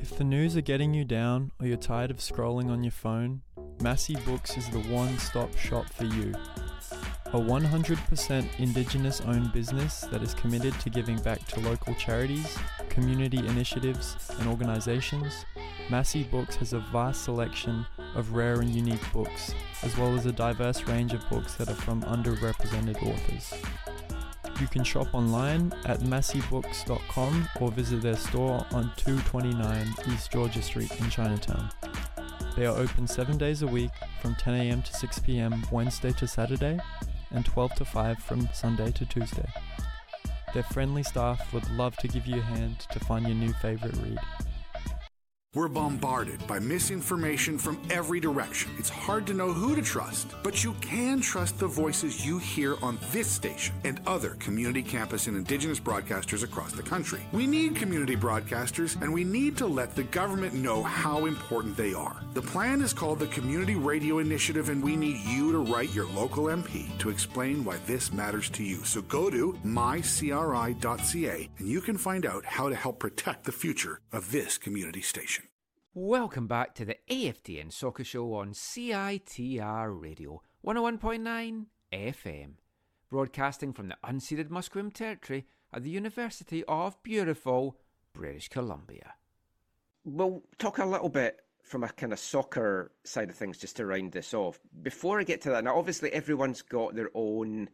If the news are getting you down or you're tired of scrolling on your phone, Massey Books is the one-stop shop for you. A 100% Indigenous-owned business that is committed to giving back to local charities, community initiatives and organisations, Massey Books has a vast selection of rare and unique books, as well as a diverse range of books that are from underrepresented authors. You can shop online at masseybooks.com or visit their store on 229 East Georgia Street in Chinatown. They are open 7 days a week from 10 a.m. to 6 p.m. Wednesday to Saturday and 12 to 5 from Sunday to Tuesday. Their friendly staff would love to give you a hand to find your new favorite read. We're bombarded by misinformation from every direction. It's hard to know who to trust, but you can trust the voices you hear on this station and other community campus and Indigenous broadcasters across the country. We need community broadcasters, and we need to let the government know how important they are. The plan is called the Community Radio Initiative, and we need you to write your local MP to explain why this matters to you. So go to mycri.ca, and you can find out how to help protect the future of this community station. Welcome back to the AFTN Soccer Show on CITR Radio 101.9 FM, broadcasting from the unceded Musqueam Territory at the University of beautiful British Columbia. We'll talk a little bit from a kind of soccer side of things just to round this off. Before I get to that, now obviously everyone's got their own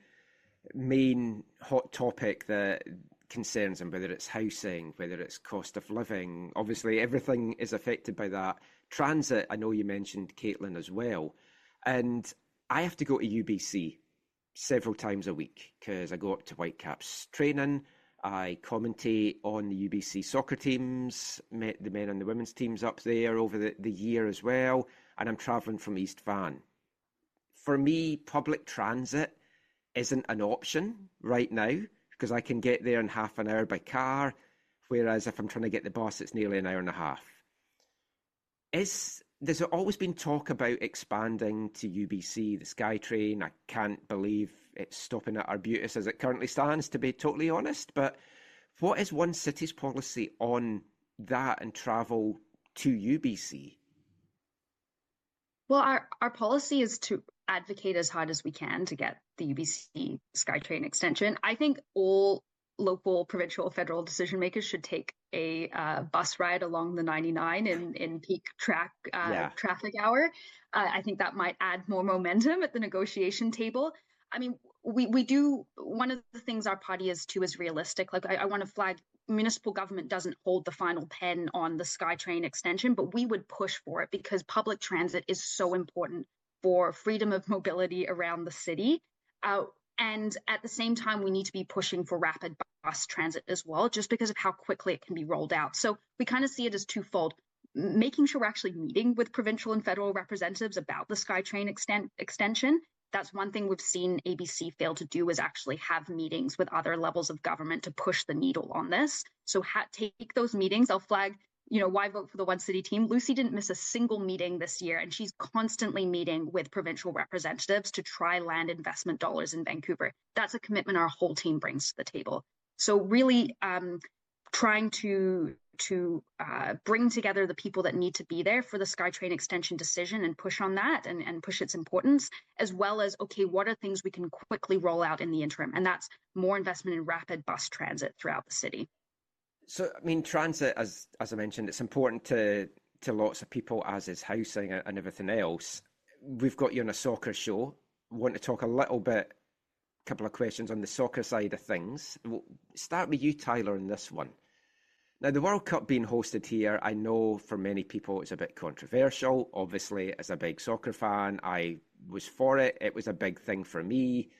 main hot topic that concerns them, whether it's housing, whether it's cost of living. Obviously, everything is affected by that. Transit, I know you mentioned, Caitlin, as well. And I have to go to UBC several times a week because I go up to Whitecaps training. I commentate on the UBC soccer teams, met the men and the women's teams up there over the year as well. And I'm travelling from East Van. For me, public transit isn't an option right now, because I can get there in half an hour by car, whereas if I'm trying to get the bus, it's nearly an hour and a half. There's always been talk about expanding to UBC, the SkyTrain. I can't believe it's stopping at Arbutus as it currently stands, to be totally honest. But what is One City's policy on that and travel to UBC? Well, our policy is to advocate as hard as we can to get the UBC SkyTrain extension. I think all local, provincial, federal decision makers should take a bus ride along the 99 in peak traffic hour. I think that might add more momentum at the negotiation table. I mean, we do, one of the things our party is realistic. Like I want to flag, municipal government doesn't hold the final pen on the SkyTrain extension, but we would push for it because public transit is so important for freedom of mobility around the city. And at the same time, we need to be pushing for rapid bus transit as well, just because of how quickly it can be rolled out. So we kind of see it as twofold, making sure we're actually meeting with provincial and federal representatives about the SkyTrain extension. That's one thing we've seen ABC fail to do, is actually have meetings with other levels of government to push the needle on this. So take those meetings. I'll flag, why vote for the One City team? Lucy didn't miss a single meeting this year, and she's constantly meeting with provincial representatives to try land investment dollars in Vancouver. That's a commitment our whole team brings to the table. So really trying to bring together the people that need to be there for the SkyTrain extension decision and push on that and push its importance, as well as, okay, what are things we can quickly roll out in the interim? And that's more investment in rapid bus transit throughout the city. So, I mean, transit, as I mentioned, it's important to lots of people, as is housing and everything else. We've got you on a soccer show. Want to talk a little bit, a couple of questions on the soccer side of things. We'll start with you, Tyler, on this one. Now, the World Cup being hosted here, I know for many people it's a bit controversial. Obviously, as a big soccer fan, I was for it. It was a big thing for me.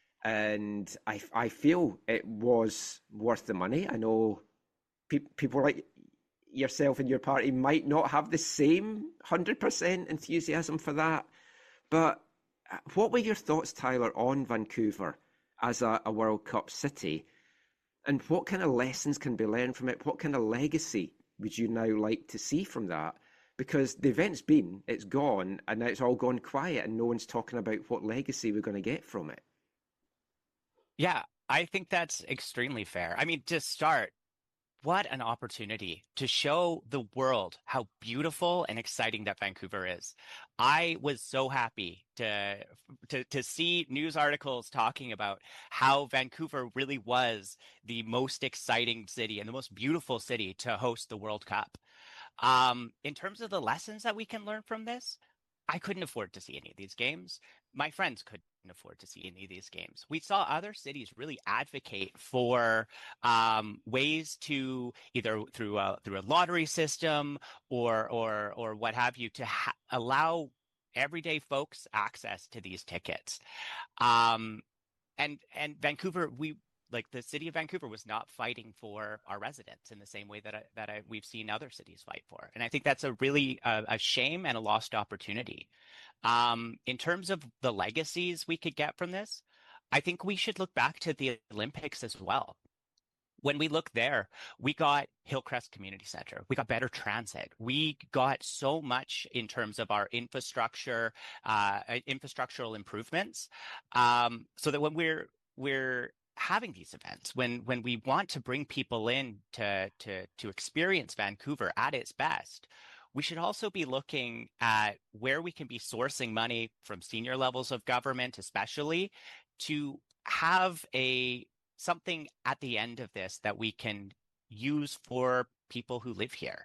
And I feel it was worth the money. I know people like yourself and your party might not have the same 100% enthusiasm for that. But what were your thoughts, Tyler, on Vancouver as a World Cup city? And what kind of lessons can be learned from it? What kind of legacy would you now like to see from that? Because the event's it's gone, and now it's all gone quiet, and no one's talking about what legacy we're going to get from it. Yeah, I think that's extremely fair. I mean, to start, what an opportunity to show the world how beautiful and exciting that Vancouver is. I was so happy to see news articles talking about how Vancouver really was the most exciting city and the most beautiful city to host the World Cup. In terms of the lessons that we can learn from this, I couldn't afford to see any of these games. My friends couldn't afford to see any of these games. We saw other cities really advocate for ways to either through a lottery system or what have you to allow everyday folks access to these tickets. And Vancouver, like the city of Vancouver was not fighting for our residents in the same way that we've seen other cities fight for. And I think that's a really a shame and a lost opportunity. In terms of the legacies we could get from this, I think we should look back to the Olympics as well. When we look there, we got Hillcrest Community Center. We got better transit. We got so much in terms of our infrastructure, infrastructural improvements, so that when we're having these events, when we want to bring people in to experience Vancouver at its best, we should also be looking at where we can be sourcing money from senior levels of government, especially to have something at the end of this that we can use for people who live here.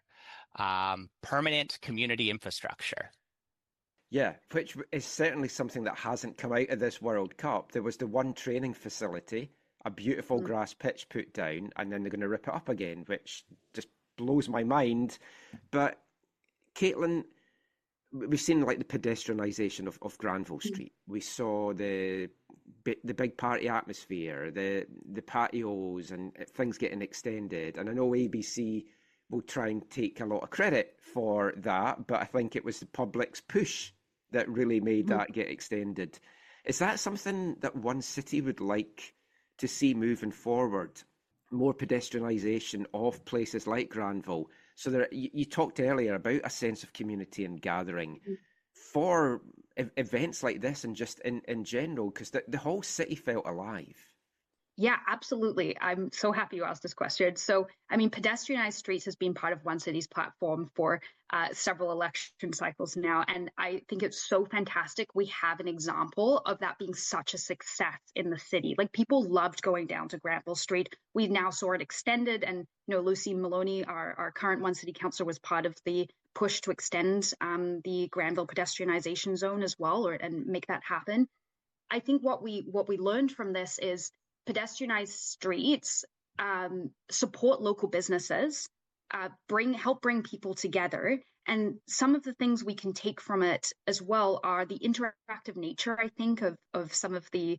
Permanent community infrastructure. Yeah, which is certainly something that hasn't come out of this World Cup. There was the one training facility, a beautiful grass pitch put down, and then they're going to rip it up again, which just blows my mind. But Caitlin, we've seen like the pedestrianisation of Granville Street. We saw the big party atmosphere, the patios and things getting extended. And I know ABC will try and take a lot of credit for that, but I think it was the public's push that really made that get extended. Is that something that one city would like to see moving forward? More pedestrianisation of places like Granville? So there, you talked earlier about a sense of community and gathering for events like this and just in general, because the whole city felt alive. Yeah, absolutely. I'm so happy you asked this question. So, I mean, pedestrianized streets has been part of One City's platform for several election cycles now. And I think it's so fantastic we have an example of that being such a success in the city. Like, people loved going down to Granville Street. We now saw it extended. And, you know, Lucy Maloney, our current One City councillor, was part of the push to extend the Granville pedestrianization zone as well, and make that happen. I think what we learned from this is pedestrianized streets support local businesses, help bring people together. And some of the things we can take from it as well are the interactive nature, I think, of some of the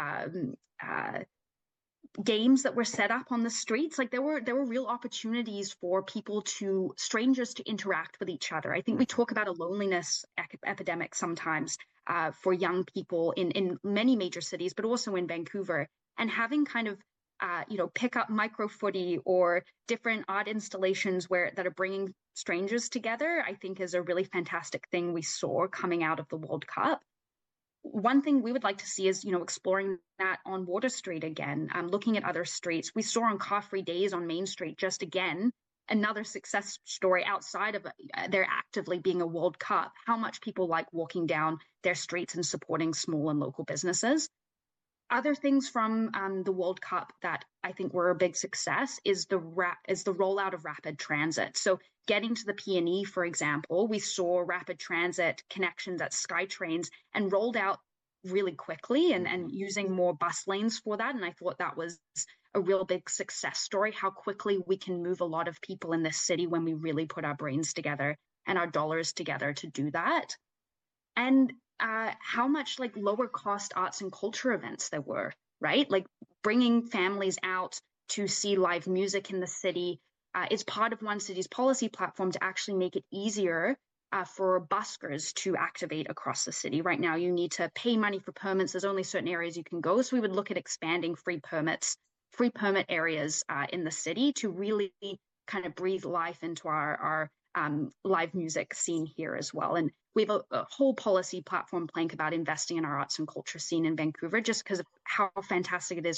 games that were set up on the streets. Like there were real opportunities for strangers to interact with each other. I think we talk about a loneliness epidemic sometimes for young people in many major cities, but also in Vancouver. And having kind of, pick up micro footy or different art installations that are bringing strangers together, I think is a really fantastic thing we saw coming out of the World Cup. One thing we would like to see is, exploring that on Water Street again, looking at other streets. We saw on Car-Free Days on Main Street, just again, another success story outside of there actively being a World Cup, how much people like walking down their streets and supporting small and local businesses. Other things from the World Cup that I think were a big success is the rollout of rapid transit. So getting to the PNE, for example, we saw rapid transit connections at SkyTrains and rolled out really quickly and using more bus lanes for that. And I thought that was a real big success story, how quickly we can move a lot of people in this city when we really put our brains together and our dollars together to do that. And how much like lower cost arts and culture events there were, right? Like bringing families out to see live music in the city is part of One City's policy platform to actually make it easier for buskers to activate across the city. Right now, you need to pay money for permits. There's only certain areas you can go. So we would look at expanding free permit areas in the city to really kind of breathe life into our live music scene here as well. And we have a whole policy platform plank about investing in our arts and culture scene in Vancouver, just because of how fantastic it is for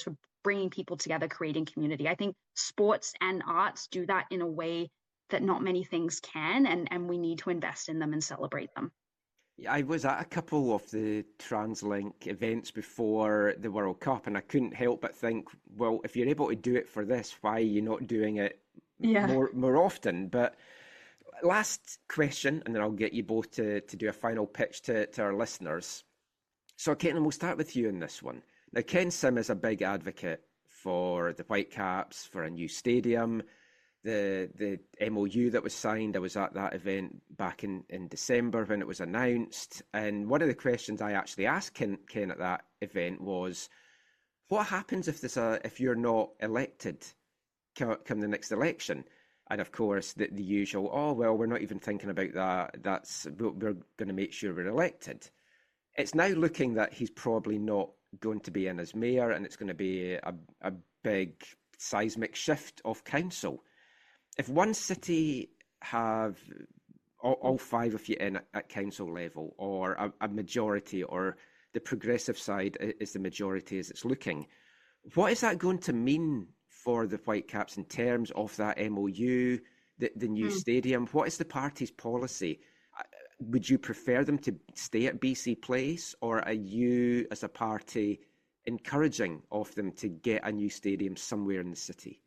bringing people together, creating community. I think sports and arts do that in a way that not many things can, and we need to invest in them and celebrate them. I was at a couple of the TransLink events before the World Cup, and I couldn't help but think, well, if you're able to do it for this, why are you not doing it more often? But last question, and then I'll get you both to do a final pitch to our listeners. So, Caitlin, we'll start with you in this one. Now, Ken Sim is a big advocate for the Whitecaps, for a new stadium. The MOU that was signed, I was at that event back in December when it was announced. And one of the questions I actually asked Ken at that event was, what happens if you're not elected come the next election? And of course, the usual, oh, well, we're not even thinking about that. We're going to make sure we're elected. It's now looking that he's probably not going to be in as mayor, and it's going to be a big seismic shift of council. If one city have all five of you in at council level, or a majority, or the progressive side is the majority as it's looking, what is that going to mean for the Whitecaps in terms of that MOU, the new stadium? What is the party's policy? Would you prefer them to stay at BC Place, or are you as a party encouraging of them to get a new stadium somewhere in the city?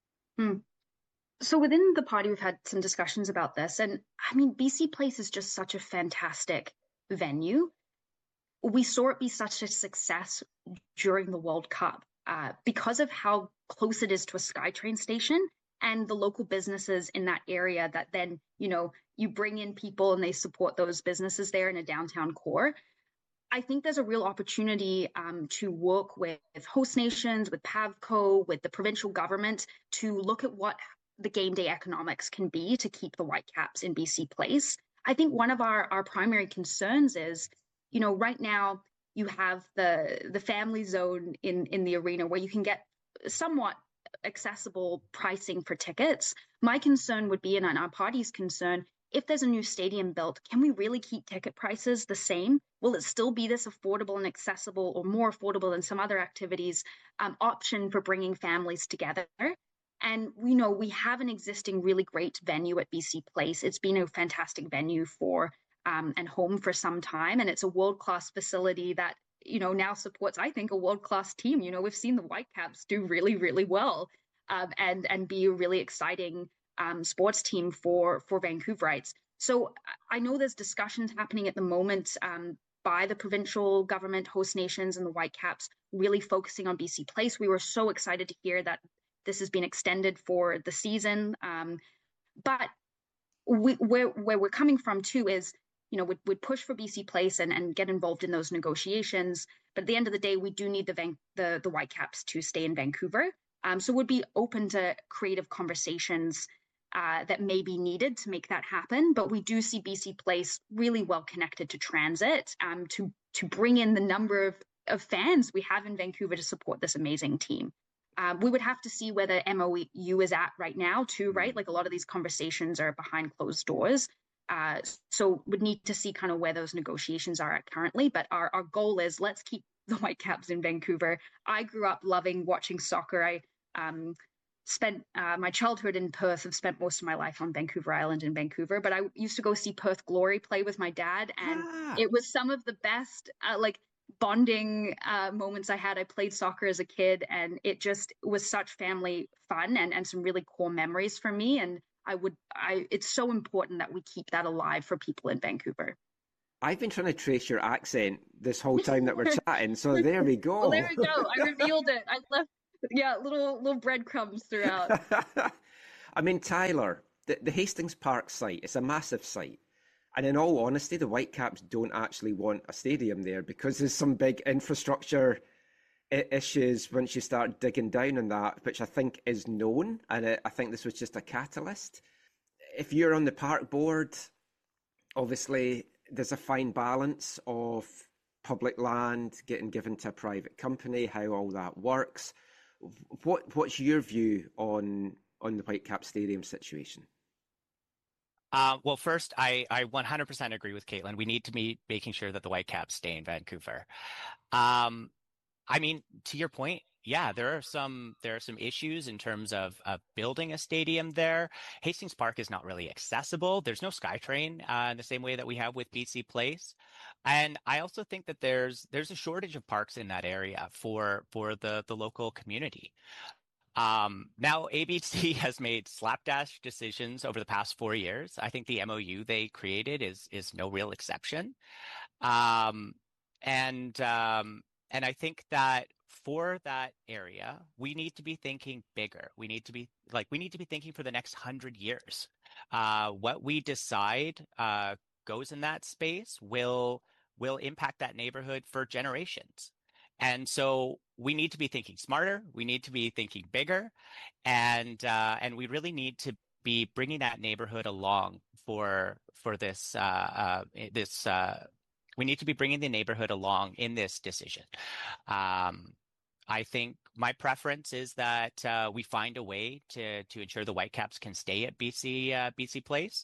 So within the party, we've had some discussions about this. And I mean, BC Place is just such a fantastic venue. We saw it be such a success during the World Cup because of how close it is to a SkyTrain station and the local businesses in that area that then, you bring in people and they support those businesses there in a downtown core. I think there's a real opportunity to work with host nations, with PAVCO, with the provincial government to look at what the game day economics can be to keep the Whitecaps in BC Place. I think one of our primary concerns is, right now you have the family zone in the arena where you can get somewhat accessible pricing for tickets. My concern would be, and our party's concern, if there's a new stadium built, can we really keep ticket prices the same? Will it still be this affordable and accessible, or more affordable than some other activities, option for bringing families together? And we have an existing really great venue at BC Place. It's been a fantastic venue for and home for some time. And it's a world-class facility that, now supports, I think, a world-class team. We've seen the Whitecaps do really, really well and be a really exciting sports team for Vancouverites. So I know there's discussions happening at the moment by the provincial government, host nations, and the Whitecaps really focusing on BC Place. We were so excited to hear that this has been extended for the season. But where we're coming from too is, we'd push for BC Place and get involved in those negotiations. But at the end of the day, we do need the Whitecaps to stay in Vancouver. So we'd be open to creative conversations that may be needed to make that happen. But we do see BC Place really well connected to transit to bring in the number of fans we have in Vancouver to support this amazing team. We would have to see where the MOU is at right now too, right? Like a lot of these conversations are behind closed doors. So would need to see kind of where those negotiations are at currently. But our goal is, let's keep the Whitecaps in Vancouver. I grew up loving watching soccer. I spent my childhood in Perth. I've spent most of my life on Vancouver Island in Vancouver. But I used to go see Perth Glory play with my dad. And it was some of the best, bonding moments I had. I played soccer as a kid, and it just was such family fun and some really cool memories for me. And it's so important that we keep that alive for people in Vancouver. I've been trying to trace your accent this whole time that we're chatting, so there we go. Well, there we go. I revealed it. I left, little breadcrumbs throughout. I mean, Tyler, the Hastings Park site, it's a massive site. And in all honesty, the Whitecaps don't actually want a stadium there because there's some big infrastructure issues once you start digging down on that, which I think is known. And I think this was just a catalyst. If you're on the park board, obviously there's a fine balance of public land getting given to a private company, how all that works. What's your view on the Whitecap Stadium situation? Well, first, I 100% agree with Caitlin. We need to be making sure that the Whitecaps stay in Vancouver. I mean, to your point, yeah, there are some issues in terms of building a stadium there. Hastings Park is not really accessible. There's no SkyTrain in the same way that we have with BC Place, and I also think that there's a shortage of parks in that area for the local community. Now, ABC has made slapdash decisions over the past 4 years. I think the MOU they created is no real exception. Um, and I think that for that area, we need to be thinking bigger. We need to be thinking for the next 100 years. What we decide goes in that space will impact that neighborhood for generations. And so we need to be thinking smarter. We need to be thinking bigger, and we really need to be bringing that neighborhood along for this this. We need to be bringing the neighborhood along in this decision. I think my preference is that we find a way to ensure the Whitecaps can stay at BC Place,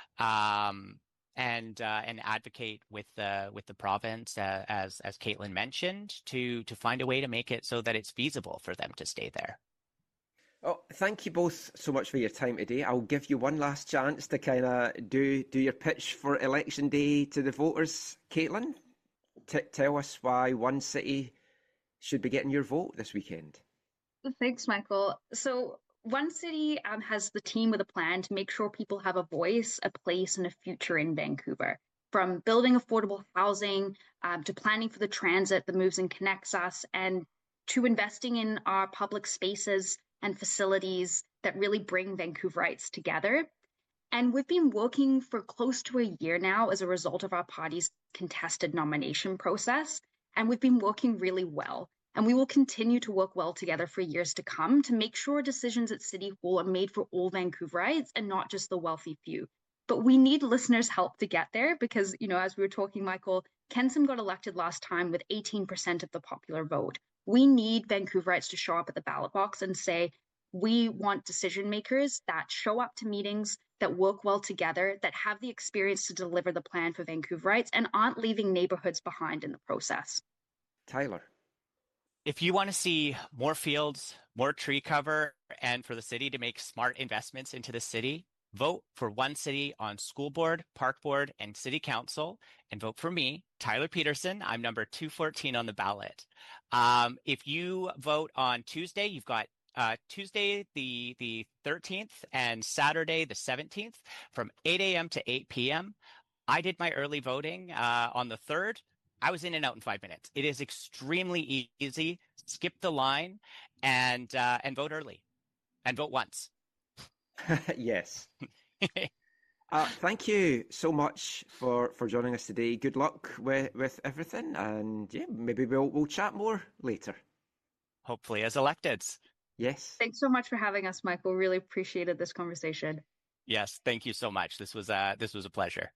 and advocate with the province, as Caitlin mentioned, to find a way to make it so that it's feasible for them to stay there. Oh, thank you both so much for your time today. I'll give you one last chance to kind of do your pitch for election day to the voters. Caitlin, tell us why one city should be getting your vote this weekend. Thanks, Michael. So One City has the team with a plan to make sure people have a voice, a place, and a future in Vancouver. From building affordable housing to planning for the transit that moves and connects us, and to investing in our public spaces and facilities that really bring Vancouverites together. And we've been working for close to a year now as a result of our party's contested nomination process. And we've been working really well. And we will continue to work well together for years to come to make sure decisions at City Hall are made for all Vancouverites and not just the wealthy few. But we need listeners' help to get there because, as we were talking, Michael, Kensum got elected last time with 18% of the popular vote. We need Vancouverites to show up at the ballot box and say, we want decision makers that show up to meetings, that work well together, that have the experience to deliver the plan for Vancouverites and aren't leaving neighborhoods behind in the process. Tyler. If you want to see more fields, more tree cover, and for the city to make smart investments into the city, vote for One City on school board, park board, and city council, and vote for me, Tyler Peterson. I'm number 214 on the ballot. If you vote on Tuesday, you've got Tuesday the 13th and Saturday the 17th from 8 a.m. to 8 p.m. I did my early voting on the 3rd. I was in and out in 5 minutes. It is extremely easy. Skip the line and vote early and vote once. Yes. Thank you so much for joining us today. Good luck with everything, and yeah, maybe we'll chat more later. Hopefully as electeds. Yes. Thanks so much for having us, Michael. Really appreciated this conversation. Yes, thank you so much. This was a pleasure.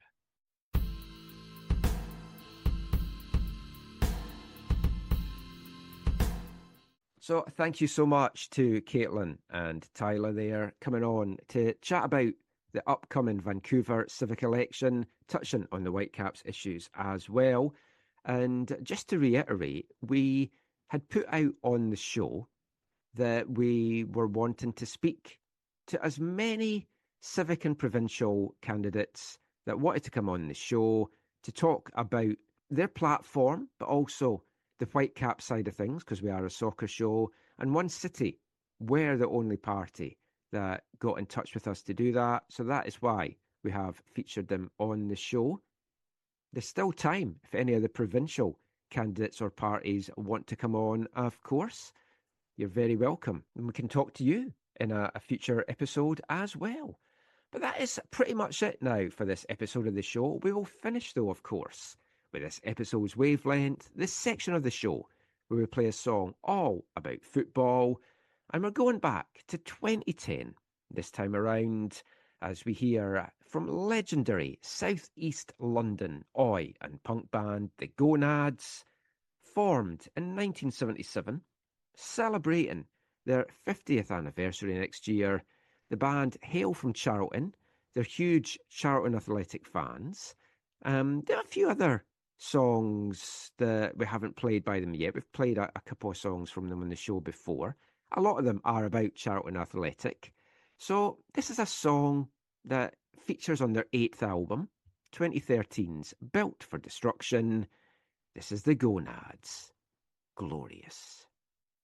So thank you so much to Caitlin and Tyler there coming on to chat about the upcoming Vancouver civic election, touching on the Whitecaps issues as well. And just to reiterate, we had put out on the show that we were wanting to speak to as many civic and provincial candidates that wanted to come on the show to talk about their platform, but also the Whitecap side of things, because we are a soccer show. And One City, we're the only party that got in touch with us to do that. So that is why we have featured them on the show. There's still time if any of the provincial candidates or parties want to come on, of course. You're very welcome. And we can talk to you in a future episode as well. But that is pretty much it now for this episode of the show. We will finish, though, of course, with this episode's wavelength, this section of the show where we play a song all about football. And we're going back to 2010 this time around as we hear from legendary South East London oi and punk band The Gonads, formed in 1977, celebrating their 50th anniversary next year. The band hail from Charlton. They're huge Charlton Athletic fans. There are a few other songs that we haven't played by them yet. We've played a couple of songs from them on the show before. A lot of them are about Charlton Athletic. So this is a song that features on their 8th album, 2013's Built for Destruction. This is the Gonads. Glorious.